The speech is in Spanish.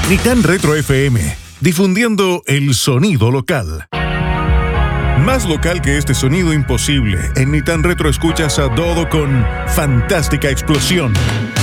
Nitan Retro FM, difundiendo el sonido local. Más local que este sonido imposible. En Nitan Retro escuchas a Dodo con Fantástica Explosión.